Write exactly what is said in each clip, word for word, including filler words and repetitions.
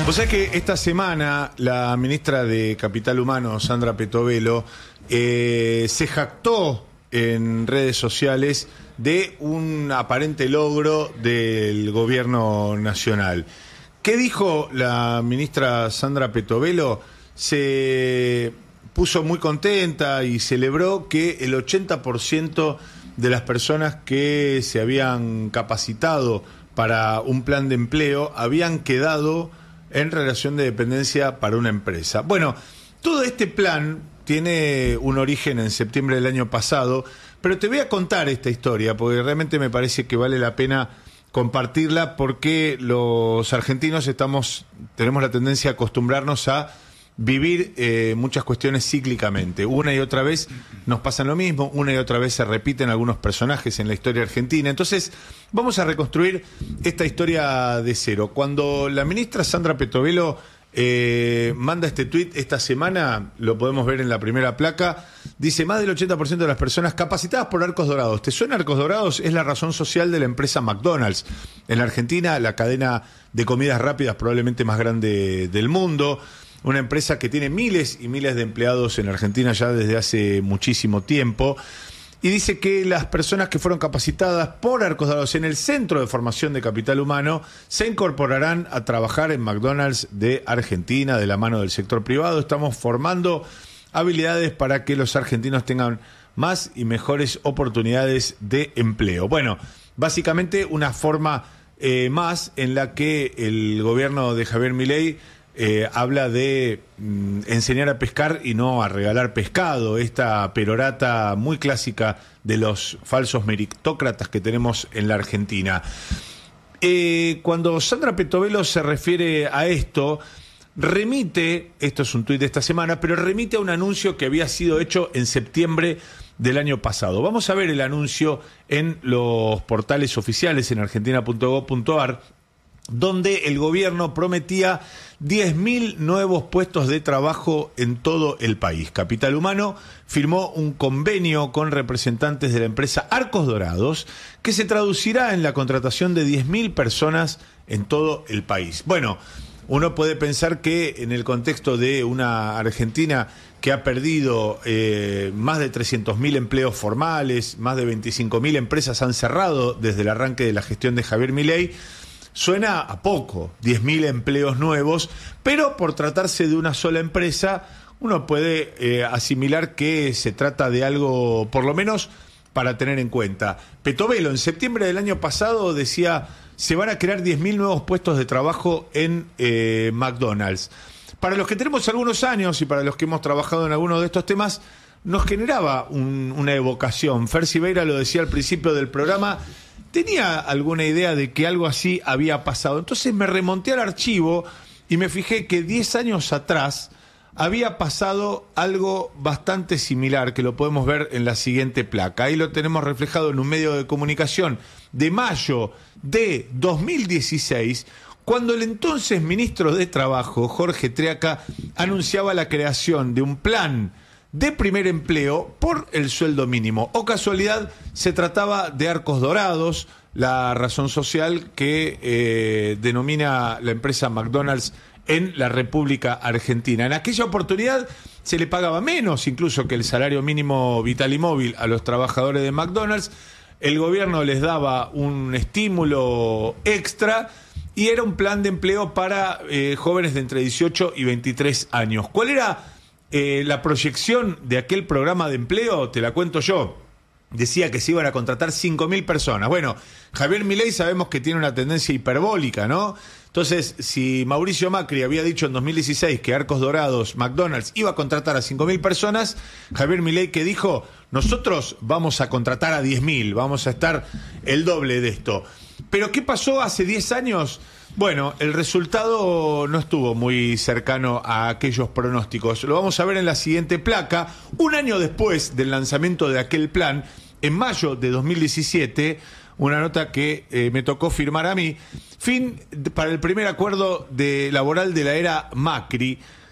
O sea que esta semana la ministra de Capital Humano, Sandra Petovelo, eh, se jactó en redes sociales de un aparente logro del gobierno nacional. ¿Qué dijo la ministra Sandra Petovelo? Se puso muy contenta y celebró que el ochenta por ciento de las personas que se habían capacitado para un plan de empleo habían quedado en relación de dependencia para una empresa. Bueno, todo este plan tiene un origen en septiembre del año pasado, pero te voy a contar esta historia porque realmente me parece que vale la pena compartirla, porque los argentinos estamos tenemos la tendencia a acostumbrarnos a vivir eh, muchas cuestiones cíclicamente. Una y otra vez nos pasa lo mismo, una y otra vez se repiten algunos personajes en la historia argentina. Entonces, vamos a reconstruir esta historia de cero. Cuando la ministra Sandra Petovelo eh, manda este tuit esta semana, lo podemos ver en la primera placa, dice: más del ochenta por ciento de las personas capacitadas por Arcos Dorados. ¿Te suena Arcos Dorados? Es la razón social de la empresa McDonald's. En la Argentina, la cadena de comidas rápidas probablemente más grande del mundo. Una empresa que tiene miles y miles de empleados en Argentina ya desde hace muchísimo tiempo. Y dice que las personas que fueron capacitadas por Arcos Dorados en el Centro de Formación de Capital Humano se incorporarán a trabajar en McDonald's de Argentina de la mano del sector privado. Estamos formando habilidades para que los argentinos tengan más y mejores oportunidades de empleo. Bueno, básicamente una forma eh, más en la que el gobierno de Javier Milei Eh, habla de mm, enseñar a pescar y no a regalar pescado, esta perorata muy clásica de los falsos meritócratas que tenemos en la Argentina. Eh, cuando Sandra Petovelo se refiere a esto, remite, esto es un tuit de esta semana, pero remite a un anuncio que había sido hecho en septiembre del año pasado. Vamos a ver el anuncio en los portales oficiales en argentina punto gob punto ar, donde el gobierno prometía diez mil nuevos puestos de trabajo en todo el país. Capital Humano firmó un convenio con representantes de la empresa Arcos Dorados que se traducirá en la contratación de diez mil personas en todo el país. Bueno, uno puede pensar que en el contexto de una Argentina que ha perdido eh, más de trescientos mil empleos formales, más de veinticinco mil empresas han cerrado desde el arranque de la gestión de Javier Milei, suena a poco, diez mil empleos nuevos, pero por tratarse de una sola empresa, uno puede eh, asimilar que se trata de algo, por lo menos, para tener en cuenta. Petovelo, en septiembre del año pasado, decía: se van a crear diez mil nuevos puestos de trabajo en eh, McDonald's. Para los que tenemos algunos años y para los que hemos trabajado en algunos de estos temas, nos generaba un, una evocación. Fer Siveira lo decía al principio del programa, tenía alguna idea de que algo así había pasado. Entonces me remonté al archivo y me fijé que diez años atrás había pasado algo bastante similar, que lo podemos ver en la siguiente placa. Ahí lo tenemos reflejado en un medio de comunicación de mayo de dos mil dieciséis, cuando el entonces ministro de Trabajo, Jorge Triaca, anunciaba la creación de un plan de primer empleo por el sueldo mínimo. O casualidad, se trataba de Arcos Dorados, la razón social que eh, denomina la empresa McDonald's en la República Argentina. En aquella oportunidad se le pagaba menos incluso que el salario mínimo vital y móvil a los trabajadores de McDonald's. El gobierno les daba un estímulo extra y era un plan de empleo para eh, jóvenes de entre dieciocho y veintitrés años. ¿Cuál era Eh, la proyección de aquel programa de empleo? Te la cuento yo. Decía que se iban a contratar cinco mil personas. Bueno, Javier Milei sabemos que tiene una tendencia hiperbólica, ¿no? Entonces, si Mauricio Macri había dicho en dos mil dieciséis que Arcos Dorados, McDonald's, iba a contratar a cinco mil personas, Javier Milei, que dijo: nosotros vamos a contratar a diez mil, vamos a estar el doble de esto. Pero ¿qué pasó hace diez años? Bueno, el resultado no estuvo muy cercano a aquellos pronósticos. Lo vamos a ver en la siguiente placa. Un año después del lanzamiento de aquel plan, en mayo de dos mil diecisiete, una nota que eh, me tocó firmar a mí, fin para el primer acuerdo de, laboral de la era Macri,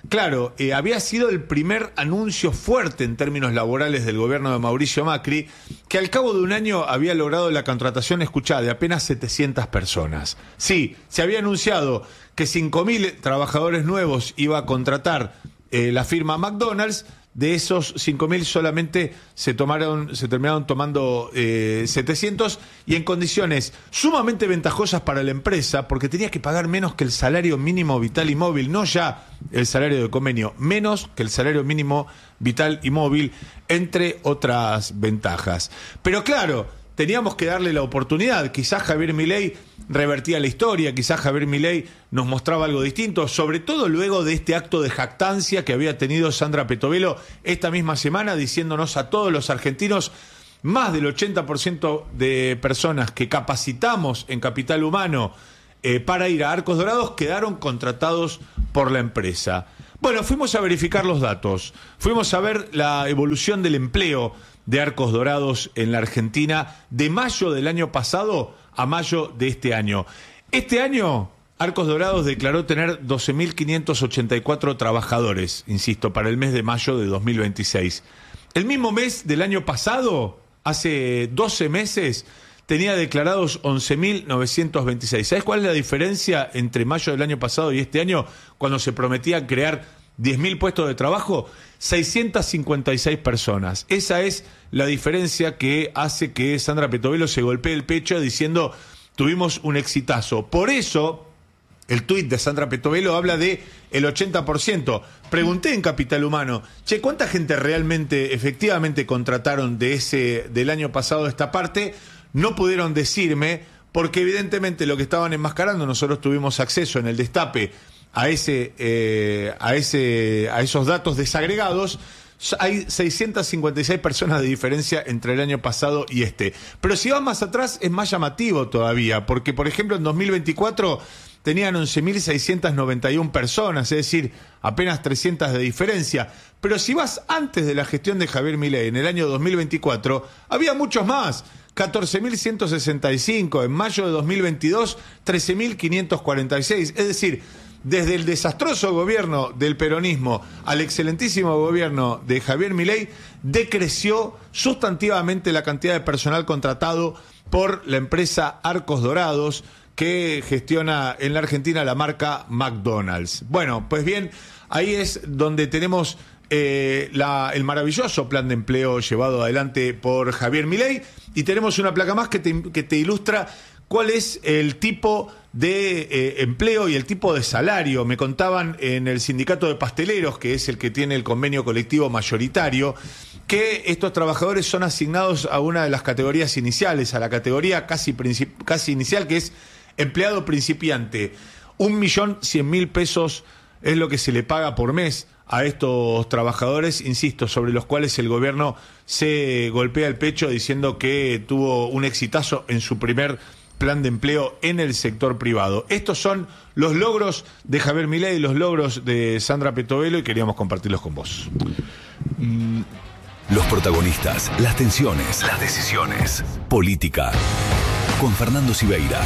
Claro, eh, había sido el primer anuncio fuerte en términos laborales del gobierno de Mauricio Macri, que al cabo de un año había logrado la contratación, escuchá, de apenas setecientas personas. Sí, se había anunciado que cinco mil trabajadores nuevos iba a contratar eh, la firma McDonald's. De esos cinco mil solamente se tomaron, se terminaron tomando eh, setecientos, y en condiciones sumamente ventajosas para la empresa, porque tenía que pagar menos que el salario mínimo vital y móvil, no ya el salario de convenio, menos que el salario mínimo vital y móvil, entre otras ventajas. Pero claro, teníamos que darle la oportunidad. Quizás Javier Milei revertía la historia, quizás Javier Milei nos mostraba algo distinto, sobre todo luego de este acto de jactancia que había tenido Sandra Petovelo esta misma semana, diciéndonos a todos los argentinos: más del ochenta por ciento de personas que capacitamos en Capital Humano eh, para ir a Arcos Dorados quedaron contratados por la empresa. Bueno, fuimos a verificar los datos, fuimos a ver la evolución del empleo de Arcos Dorados en la Argentina de mayo del año pasado a mayo de este año. Este año, Arcos Dorados declaró tener doce mil quinientos ochenta y cuatro trabajadores, insisto, para el mes de mayo de dos mil veintiséis. El mismo mes del año pasado, hace doce meses, tenía declarados once mil novecientos veintiséis. ¿Sabes cuál es la diferencia entre mayo del año pasado y este año, cuando se prometía crear diez mil puestos de trabajo? seiscientas cincuenta y seis personas. Esa es la diferencia que hace que Sandra Petovelo se golpee el pecho diciendo: tuvimos un exitazo. Por eso, el tuit de Sandra Petovelo habla de el ochenta por ciento. Pregunté en Capital Humano, che, ¿cuánta gente realmente, efectivamente contrataron de ese, del año pasado esta parte? No pudieron decirme, porque evidentemente lo que estaban enmascarando, nosotros tuvimos acceso en el destape a ese, eh, a ese, a esos datos desagregados. Hay seiscientas cincuenta y seis personas de diferencia entre el año pasado y este. Pero si vas más atrás es más llamativo todavía, porque por ejemplo en dos mil veinticuatro tenían once mil seiscientas noventa y una personas, es decir, apenas trescientas de diferencia. Pero si vas antes de la gestión de Javier Milei, en el año dos mil veinticuatro, había muchos más. catorce mil ciento sesenta y cinco, en mayo de dos mil veintidós, trece mil quinientos cuarenta y seis. Es decir, desde el desastroso gobierno del peronismo al excelentísimo gobierno de Javier Milei, decreció sustantivamente la cantidad de personal contratado por la empresa Arcos Dorados, que gestiona en la Argentina la marca McDonald's. Bueno, pues bien, ahí es donde tenemos eh, la, el maravilloso plan de empleo llevado adelante por Javier Milei, y tenemos una placa más que te, que te ilustra cuál es el tipo de eh, empleo y el tipo de salario. Me contaban en el sindicato de pasteleros, que es el que tiene el convenio colectivo mayoritario, que estos trabajadores son asignados a una de las categorías iniciales, a la categoría casi, princip- casi inicial, que es empleado principiante. Un millón cien mil pesos es lo que se le paga por mes a estos trabajadores, insisto, sobre los cuales el gobierno se golpea el pecho diciendo que tuvo un exitazo en su primer plan de empleo en el sector privado. Estos son los logros de Javier Milei y los logros de Sandra Petovelo, y queríamos compartirlos con vos. Mm. Los protagonistas, las tensiones, las decisiones. Política. Con Fernando Siveira.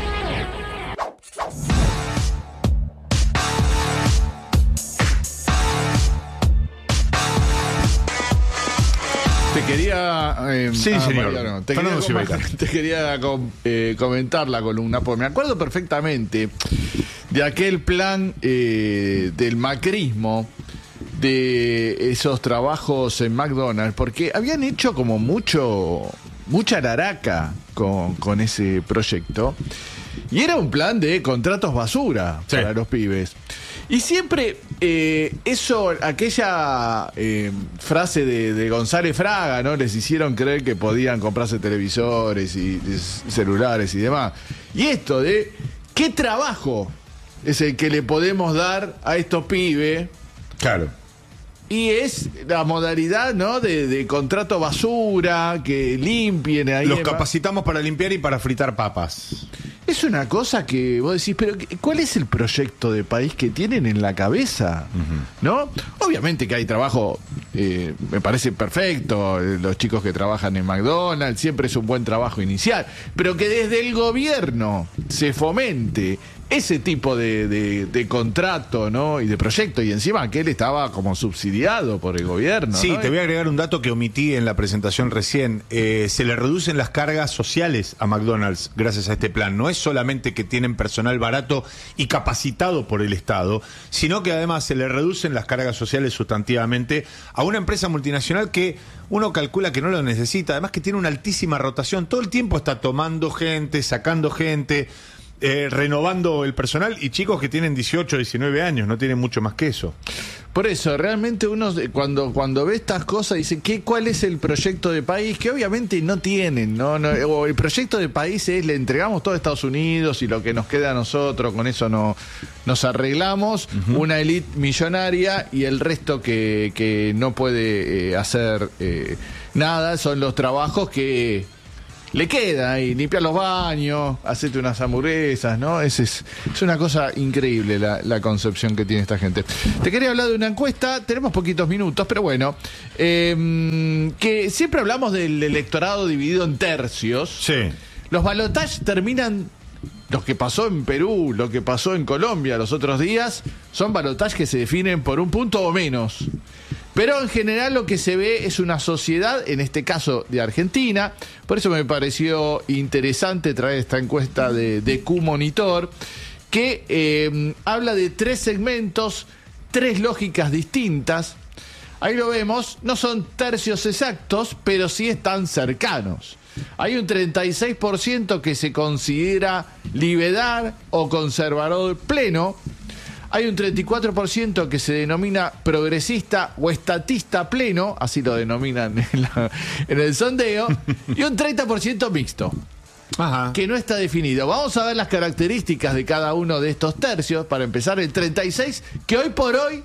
Te quería... Eh, sí, ah, señor. Mariano, te, Fernando quería Siveira. te quería com, eh, comentar la columna, porque me acuerdo perfectamente de aquel plan eh, del macrismo, de esos trabajos en McDonald's, porque habían hecho como mucho, mucha laraca con, con ese proyecto, y era un plan de contratos basura, sí, para los pibes. Y siempre eh, eso, aquella eh, frase de, de González Fraga, ¿no? Les hicieron creer que podían comprarse televisores y, y celulares y demás. Y esto de qué trabajo es el que le podemos dar a estos pibes. Claro. Y es la modalidad, ¿no? De, de contrato basura, que limpien ahí. Los capacitamos para limpiar y para fritar papas. Es una cosa que vos decís, pero ¿cuál es el proyecto de país que tienen en la cabeza? Uh-huh. ¿No? Obviamente que hay trabajo, eh, me parece perfecto, los chicos que trabajan en McDonald's, siempre es un buen trabajo inicial, pero que desde el gobierno se fomente ese tipo de, de, de contrato, ¿no? Y de proyecto, y encima que él estaba como subsidiado por el gobierno. Sí, ¿no? te voy a agregar un dato que omití en la presentación recién. Eh, se le reducen las cargas sociales a McDonald's gracias a este plan. No es solamente que tienen personal barato y capacitado por el Estado, sino que además se le reducen las cargas sociales sustantivamente a una empresa multinacional que uno calcula que no lo necesita, además que tiene una altísima rotación, todo el tiempo está tomando gente, sacando gente, eh, renovando el personal, y chicos que tienen dieciocho, diecinueve años, no tienen mucho más que eso. Por eso, realmente uno cuando, cuando ve estas cosas dice, ¿qué, ¿cuál es el proyecto de país? Que obviamente no tienen, ¿no? no o el proyecto de país es, le entregamos todo a Estados Unidos y lo que nos queda a nosotros, con eso no, nos arreglamos, uh-huh. una élite millonaria y el resto que, que no puede eh, hacer eh, nada, son los trabajos que le queda y limpiar los baños, hacerte unas hamburguesas, ¿no? Es, es, es una cosa increíble la, la concepción que tiene esta gente. Te quería hablar de una encuesta, tenemos poquitos minutos, pero bueno, eh, que siempre hablamos del electorado dividido en tercios. Sí. Los balotajes terminan, lo que pasó en Perú, lo que pasó en Colombia los otros días, son balotajes que se definen por un punto o menos. Pero en general lo que se ve es una sociedad, en este caso de Argentina. Por eso me pareció interesante traer esta encuesta de, de Q-Monitor, que eh, habla de tres segmentos, tres lógicas distintas. Ahí lo vemos, no son tercios exactos, pero sí están cercanos. Hay un treinta y seis por ciento que se considera liberal o conservador pleno. Hay un treinta y cuatro por ciento que se denomina progresista o estatista pleno, así lo denominan en, la, en el sondeo, y un treinta por ciento mixto, Ajá. que no está definido. Vamos a ver las características de cada uno de estos tercios. Para empezar, el treinta y seis, que hoy por hoy,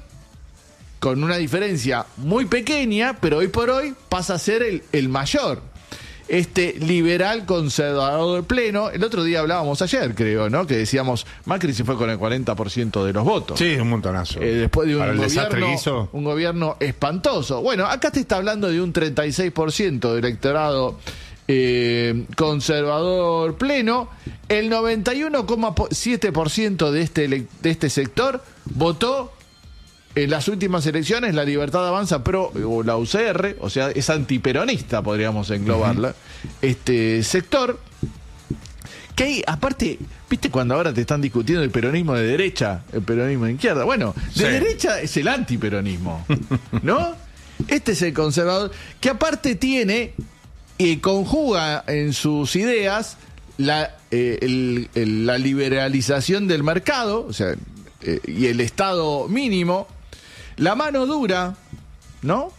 con una diferencia muy pequeña, pero hoy por hoy pasa a ser el, el mayor. Este liberal conservador pleno. El otro día hablábamos ayer, creo, ¿no? Que decíamos, Macri se fue con el cuarenta por ciento de los votos. Sí, un montonazo. Eh, después de un Para el desastre gobierno, que hizo. un gobierno espantoso. Bueno, acá te está hablando de un treinta y seis por ciento de electorado eh, conservador pleno. El noventa y uno coma siete por ciento de este, de este sector votó en las últimas elecciones la Libertad Avanza Pro, o la U C R, o sea, es antiperonista, podríamos englobarla, uh-huh. este sector, que hay, aparte, ¿viste cuando ahora te están discutiendo el peronismo de derecha, el peronismo de izquierda? Bueno, de sí. derecha es el antiperonismo, ¿no? Este es el conservador, que aparte tiene y conjuga en sus ideas la, eh, el, el, la liberalización del mercado, o sea, eh, y el Estado mínimo, la mano dura, ¿no?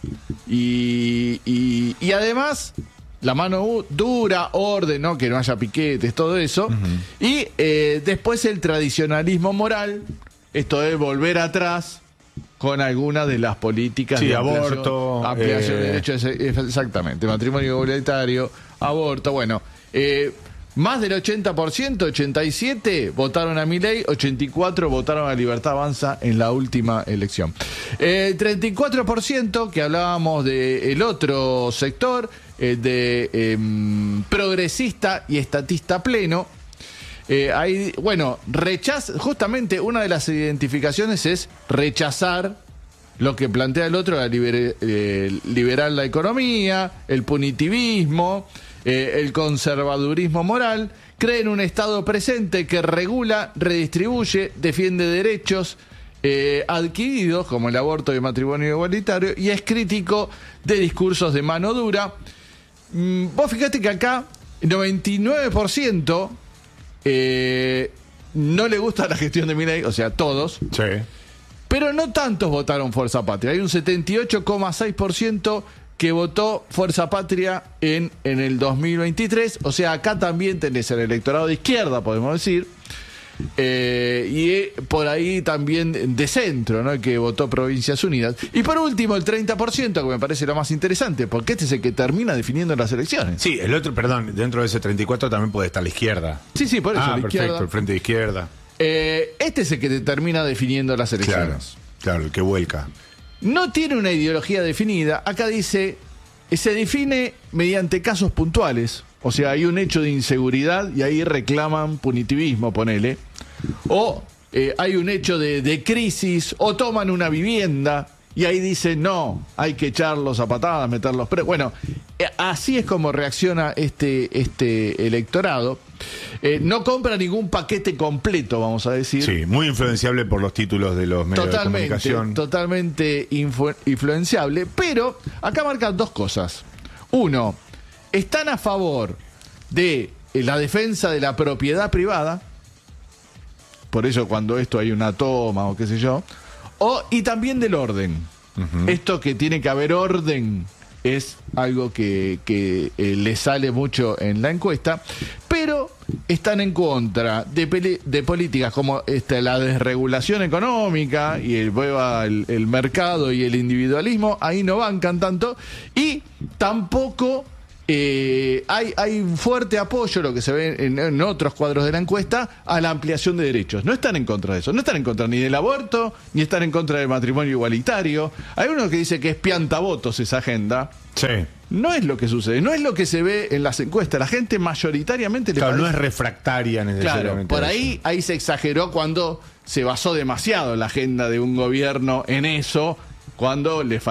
Y, y, y además, la mano dura, orden, ¿no? Que no haya piquetes, todo eso. Uh-huh. Y eh, después el tradicionalismo moral, esto es volver atrás con algunas de las políticas sí, de aborto, ampliación eh... de derechos, exactamente, matrimonio igualitario, aborto, bueno, eh, más del ochenta por ciento, ochenta y siete por ciento votaron a Milei, ochenta y cuatro por ciento votaron a Libertad Avanza en la última elección. El treinta y cuatro por ciento que hablábamos del otro sector, eh, de eh, progresista y estatista pleno, eh, hay, bueno, rechaza, justamente una de las identificaciones es rechazar lo que plantea el otro, la liber, eh, liberar la economía, el punitivismo, Eh, el conservadurismo moral, cree en un Estado presente que regula, redistribuye, defiende derechos eh, adquiridos, como el aborto y el matrimonio igualitario, y es crítico de discursos de mano dura. Mm, vos fíjate que acá, noventa y nueve por ciento eh, no le gusta la gestión de Milei, o sea, todos. Sí. Pero no tantos votaron Fuerza Patria. Hay un setenta y ocho coma seis por ciento que votó Fuerza Patria en, en el dos mil veintitrés, o sea, acá también tenés el electorado de izquierda, podemos decir, eh, y eh, por ahí también de centro, ¿no? Que votó Provincias Unidas. Y por último, el treinta por ciento, que me parece lo más interesante, porque este es el que termina definiendo las elecciones. Sí, el otro, perdón, dentro de ese treinta y cuatro también puede estar la izquierda. Sí, sí, por eso. Ah, la perfecto, izquierda. el frente de izquierda. Eh, este es el que te termina definiendo las elecciones. Claro, claro, el que vuelca. No tiene una ideología definida. Acá dice, se define mediante casos puntuales. O sea, hay un hecho de inseguridad y ahí reclaman punitivismo, ponele. o eh, hay un hecho de, de crisis, o toman una vivienda y ahí dicen, no, hay que echarlos a patadas, meterlos presos. Bueno, eh, así es como reacciona este, este electorado. Eh, no compra ningún paquete completo, vamos a decir. Sí, muy influenciable por los títulos de los medios Totalmente, de comunicación. Totalmente influ- influenciable, pero acá marcan dos cosas. Uno, están a favor de la defensa de la propiedad privada, por eso cuando esto hay una toma o qué sé yo, o, y también del orden. Uh-huh. Esto que tiene que haber orden es algo que, que eh, le sale mucho en la encuesta, pero están en contra de, pele- de políticas como esta, la desregulación económica y el, el, el mercado y el individualismo, ahí no bancan tanto, y tampoco eh, hay, hay un fuerte apoyo, lo que se ve en, en otros cuadros de la encuesta, a la ampliación de derechos. No están en contra de eso, no están en contra ni del aborto, ni están en contra del matrimonio igualitario. Hay uno que dice que es piantavotos esa agenda. Sí. No es lo que sucede, no es lo que se ve en las encuestas. La gente mayoritariamente le claro, parece... no es refractaria necesariamente. Claro, por ahí, ahí se exageró cuando se basó demasiado la agenda de un gobierno en eso, cuando le